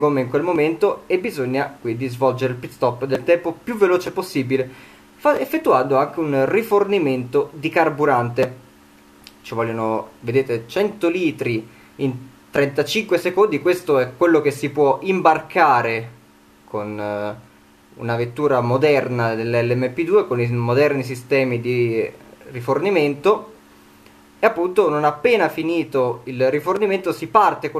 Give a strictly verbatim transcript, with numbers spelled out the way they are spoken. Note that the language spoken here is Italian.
gomme in quel momento e bisogna quindi svolgere il pit stop nel tempo più veloce possibile, fa- effettuando anche un rifornimento di carburante. Ci vogliono, vedete, cento litri in trentacinque secondi. Questo è quello che si può imbarcare con eh, una vettura moderna dell'L M P due, con i moderni sistemi di rifornimento. E appunto, non appena finito il rifornimento, si parte con